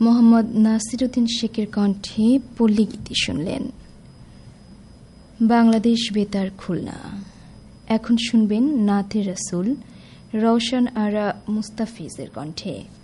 মোহাম্মদ নাসিরউদ্দিন শেখের কণ্ঠে পল্লী গীতি শুনলেন। বাংলাদেশ বেতার খুলনা। এখন শুনবেন নাতে রাসূল রওশন আরা মুস্তাফিজের কণ্ঠে।